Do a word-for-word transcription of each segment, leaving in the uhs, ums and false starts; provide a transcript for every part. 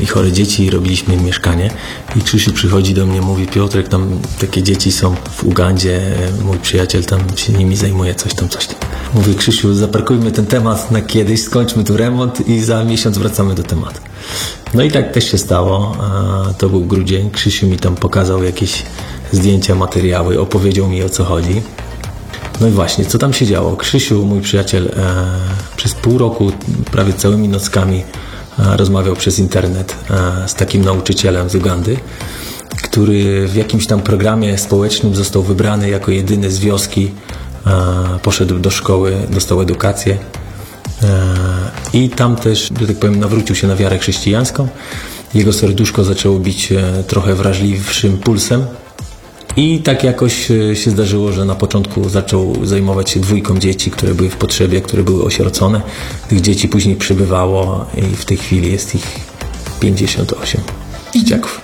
mieli chore dzieci i robiliśmy im mieszkanie. I Krzysiu przychodzi do mnie, mówi: Piotrek, tam takie dzieci są w Ugandzie, mój przyjaciel tam się nimi zajmuje, coś tam, coś tam. Mówię: Krzysiu, zaparkujmy ten temat na kiedyś, skończmy tu remont i za miesiąc wracamy do tematu. No i tak też się stało. To był grudzień. Krzysiu mi tam pokazał jakieś zdjęcia, materiały, opowiedział mi, o co chodzi. No i właśnie, co tam się działo? Krzysiu, mój przyjaciel, e, przez pół roku, prawie całymi nockami e, rozmawiał przez internet e, z takim nauczycielem z Ugandy, który w jakimś tam programie społecznym został wybrany jako jedyny z wioski, e, poszedł do szkoły, dostał edukację e, i tam też, że tak powiem, nawrócił się na wiarę chrześcijańską. Jego serduszko zaczęło bić e, trochę wrażliwszym pulsem. I tak jakoś się zdarzyło, że na początku zaczął zajmować się dwójką dzieci, które były w potrzebie, które były osierocone. Tych dzieci później przybywało i w tej chwili jest ich pięćdziesiąt osiem dzieciaków.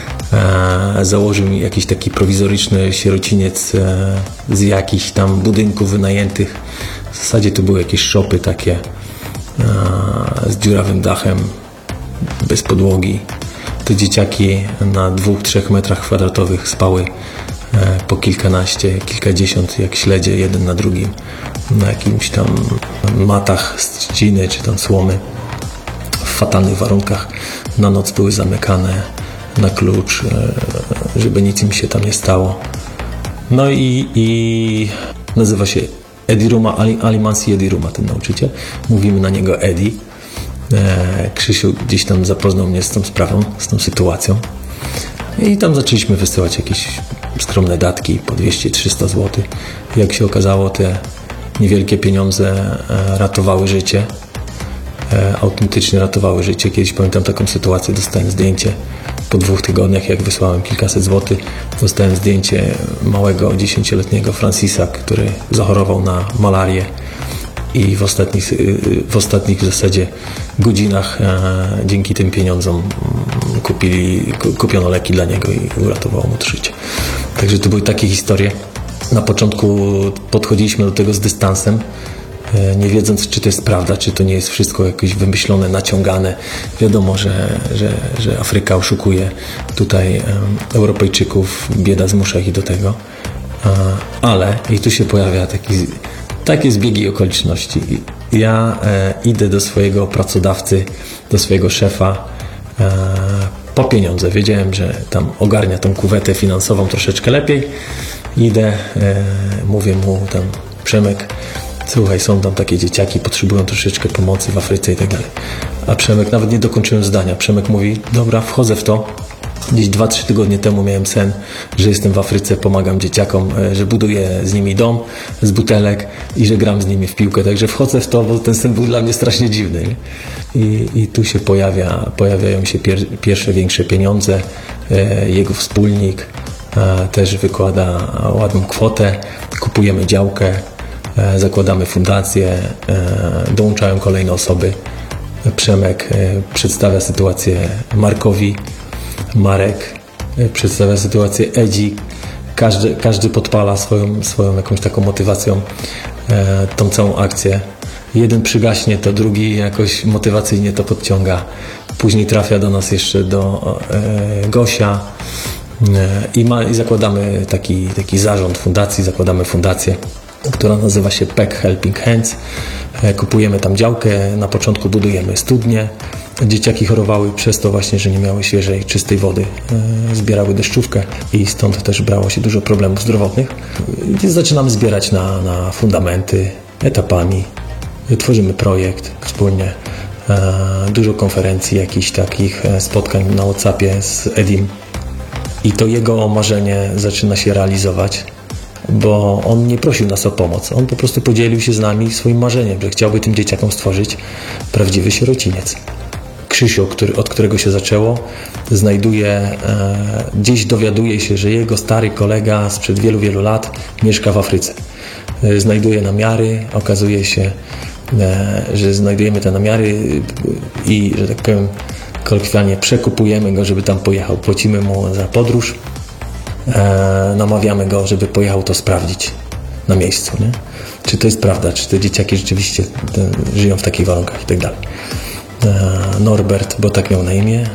E, założył mi jakiś taki prowizoryczny sierociniec e, z jakichś tam budynków wynajętych. W zasadzie to były jakieś szopy takie e, z dziurawym dachem, bez podłogi. Te dzieciaki na dwóch, trzech metrach kwadratowych spały po kilkanaście, kilkadziesiąt jak śledzie jeden na drugim na jakimś tam matach z trzciny czy tam słomy w fatalnych warunkach. Na noc były zamykane na klucz, żeby nic im się tam nie stało. No i, i nazywa się Ediruma, Alimansi Ediruma, ten nauczyciel. Mówimy na niego Edi. Krzysiu gdzieś tam zapoznał mnie z tą sprawą, z tą sytuacją i tam zaczęliśmy wysyłać jakieś skromne datki po dwieście trzysta złotych. Jak się okazało, te niewielkie pieniądze ratowały życie, autentycznie ratowały życie. Kiedyś pamiętam taką sytuację, dostałem zdjęcie po dwóch tygodniach, jak wysłałem kilkaset złotych, dostałem zdjęcie małego dziesięcioletniego Francisa, który zachorował na malarię. I w ostatnich, w ostatnich w zasadzie godzinach e, dzięki tym pieniądzom kupili, kupiono leki dla niego i uratowało mu to życie. Także to były takie historie. Na początku podchodziliśmy do tego z dystansem, e, nie wiedząc, czy to jest prawda, czy to nie jest wszystko jakieś wymyślone, naciągane. Wiadomo, że, że, że Afryka oszukuje tutaj e, Europejczyków, bieda zmusza ich do tego. E, ale, i tu się pojawia taki Takie zbiegi okoliczności. Ja e, idę do swojego pracodawcy, do swojego szefa e, po pieniądze. Wiedziałem, że tam ogarnia tą kuwetę finansową troszeczkę lepiej. Idę, e, mówię mu tam: Przemek, słuchaj, są tam takie dzieciaki, potrzebują troszeczkę pomocy w Afryce i tak dalej. A Przemek, nawet nie dokończyłem zdania, Przemek mówi: dobra, wchodzę w to. Gdzieś dwa, trzy tygodnie temu miałem sen, że jestem w Afryce, pomagam dzieciakom, że buduję z nimi dom z butelek i że gram z nimi w piłkę. Także wchodzę w to, bo ten sen był dla mnie strasznie dziwny. I, i tu się pojawia, pojawiają się pier, pierwsze większe pieniądze. E, jego wspólnik e, też wykłada ładną kwotę. Kupujemy działkę, e, zakładamy fundację, e, dołączają kolejne osoby. Przemek e, przedstawia sytuację Markowi. Marek przedstawia sytuację Edzi. Każdy, każdy podpala swoją, swoją jakąś taką motywacją e, tą całą akcję. Jeden przygaśnie, to drugi jakoś motywacyjnie to podciąga. Później trafia do nas jeszcze do e, Gosia e, i, ma, i zakładamy taki, taki zarząd fundacji, zakładamy fundację, która nazywa się P E C Helping Hands. E, kupujemy tam działkę, na początku budujemy studnię. Dzieciaki chorowały przez to właśnie, że nie miały świeżej, czystej wody. E, zbierały deszczówkę i stąd też brało się dużo problemów zdrowotnych. I zaczynamy zbierać na, na fundamenty, etapami. Tworzymy projekt wspólnie. E, dużo konferencji, jakichś takich spotkań na WhatsAppie z Edim. I to jego marzenie zaczyna się realizować, bo on nie prosił nas o pomoc. On po prostu podzielił się z nami swoim marzeniem, że chciałby tym dzieciakom stworzyć prawdziwy sierociniec. Krzysiu, który, od którego się zaczęło, znajduje, e, gdzieś dowiaduje się, że jego stary kolega sprzed wielu, wielu lat mieszka w Afryce. E, znajduje namiary, okazuje się, e, że znajdujemy te namiary i, że tak powiem, kolokwialnie przekupujemy go, żeby tam pojechał. Płacimy mu za podróż, e, namawiamy go, żeby pojechał to sprawdzić na miejscu, nie? Czy to jest prawda, czy te dzieciaki rzeczywiście te, żyją w takich warunkach i tak dalej. Norbert, bo tak miał na imię,